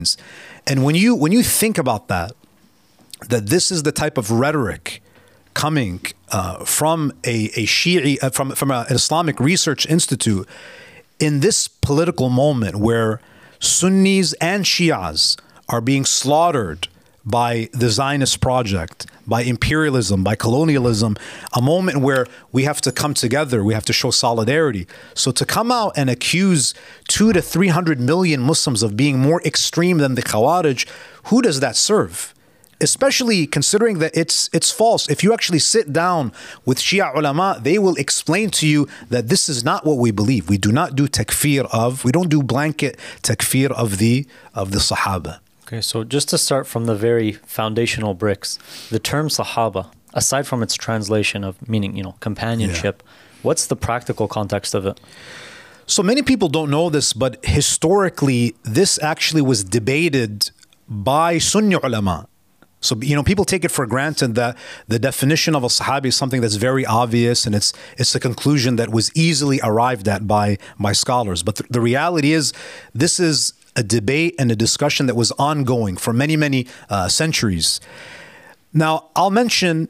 And when you think about that this is the type of rhetoric coming from a Shi'i, from an Islamic Research Institute in this political moment where Sunnis and Shias are being slaughtered by the Zionist project, by imperialism, by colonialism, a moment where we have to come together, we have to show solidarity. So to come out and accuse 200 to 300 million Muslims of being more extreme than the Khawarij, who does that serve? Especially considering that it's false. If you actually sit down with Shia ulama, they will explain to you that this is not what we believe. We do not do we don't do blanket takfir of the Sahaba. Okay, so just to start from the very foundational bricks, the term Sahaba, aside from its translation of meaning, companionship, what's the practical context of it? So many people don't know this, but historically, this actually was debated by Sunni ulama. So, people take it for granted that the definition of a Sahabi is something that's very obvious, and it's a conclusion that was easily arrived at by scholars. But the reality is, this is a debate and a discussion that was ongoing for many, many centuries. Now, I'll mention,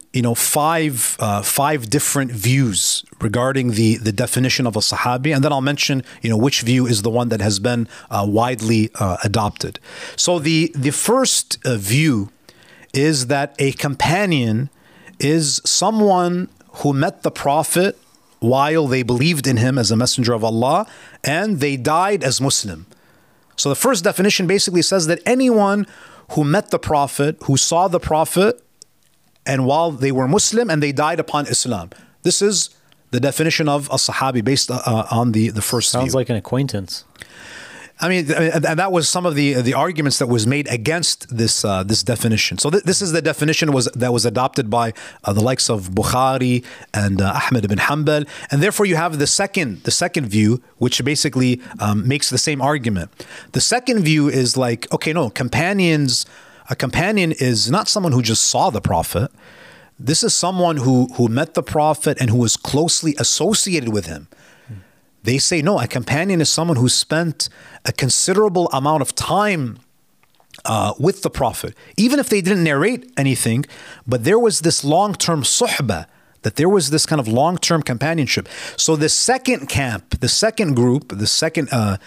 five different views regarding the definition of a Sahabi, and then I'll mention, which view is the one that has been widely adopted. So the first view is that a companion is someone who met the Prophet while they believed in him as a messenger of Allah, and they died as Muslim. So the first definition basically says that anyone who met the Prophet, who saw the Prophet, and while they were Muslim and they died upon Islam. This is the definition of a Sahabi based on the first view. Sounds like an acquaintance. I mean, and that was some of the arguments that was made against this definition. So this is the definition that was adopted by the likes of Bukhari and Ahmed ibn Hanbal, and therefore you have the second view, which basically makes the same argument. The second view is like, okay, no, a companion is not someone who just saw the Prophet. This is someone who met the Prophet and who was closely associated with him. They say, no, a companion is someone who spent a considerable amount of time with the Prophet. Even if they didn't narrate anything, but there was this long-term suhbah, that there was this kind of long-term companionship. So the second camp, the second group, the second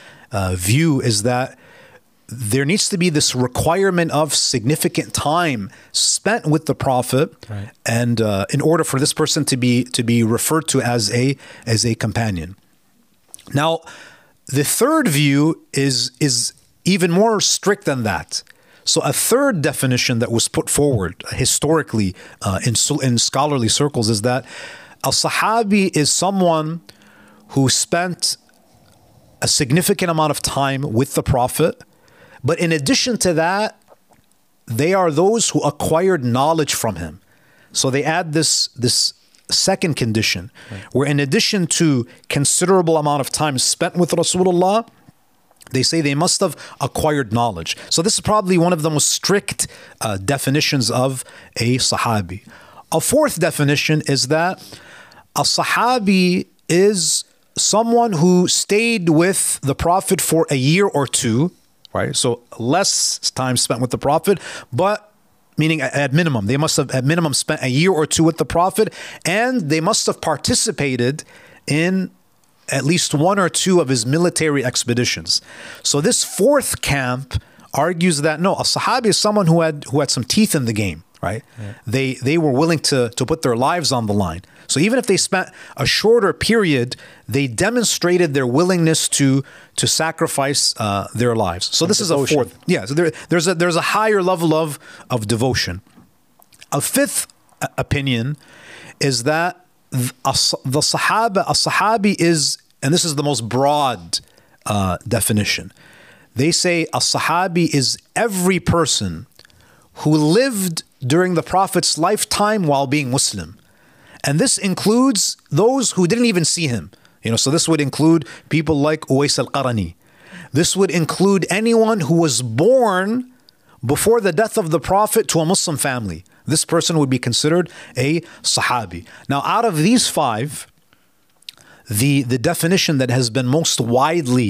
view is that there needs to be this requirement of significant time spent with the Prophet, right, and in order for this person to be referred to as a companion. Now, the third view is even more strict than that. So a third definition that was put forward historically in scholarly circles is that a Sahabi is someone who spent a significant amount of time with the Prophet, but in addition to that, they are those who acquired knowledge from him. So they add this second condition, right, where in addition to considerable amount of time spent with Rasulullah, they say they must have acquired knowledge. So this is probably one of the most strict definitions of a Sahabi. A fourth definition is that a Sahabi is someone who stayed with the Prophet for a year or two, right? So less time spent with the Prophet, but meaning at minimum, they must have at minimum spent a year or two with the Prophet, and they must have participated in at least one or two of his military expeditions. So this fourth camp argues that no, a Sahabi is someone who had some teeth in the game, right? Yeah. They were willing to put their lives on the line. So even if they spent a shorter period, they demonstrated their willingness to sacrifice their lives. So this devotion is a fourth. Yeah, so there's a higher level of devotion. A fifth opinion is that a Sahabi is, and this is the most broad definition. They say a Sahabi is every person who lived during the Prophet's lifetime while being Muslim. And this includes those who didn't even see him. So this would include people like Uwais al-Qarani. This would include anyone who was born before the death of the Prophet to a Muslim family. This person would be considered a Sahabi. Now, out of these five, the definition that has been most widely